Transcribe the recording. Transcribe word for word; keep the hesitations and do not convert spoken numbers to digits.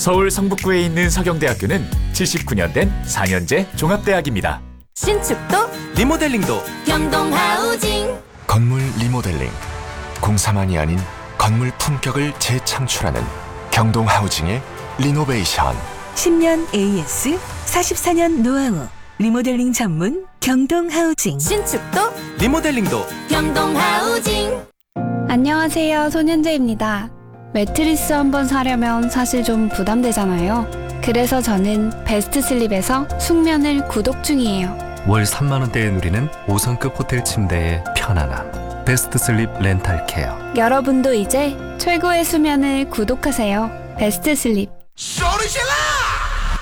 서울 성북구에 있는 서경대학교는 칠십구 년 된 사 년제 종합대학입니다. 신축도 리모델링도 경동하우징. 건물 리모델링, 공사만이 아닌 건물 품격을 재창출하는 경동하우징의 리노베이션. 십 년 에이에스, 사십사 년 노하우, 리모델링 전문 경동하우징. 신축도 리모델링도 경동하우징. 안녕하세요, 손현재입니다. 매트리스 한번 사려면 사실 좀 부담되잖아요. 그래서 저는 베스트 슬립에서 숙면을 구독 중이에요. 월 삼만 원대에 누리는 오 성급 호텔 침대의 편안함. 베스트 슬립 렌탈 케어. 여러분도 이제 최고의 수면을 구독하세요. 베스트 슬립. 소리질러!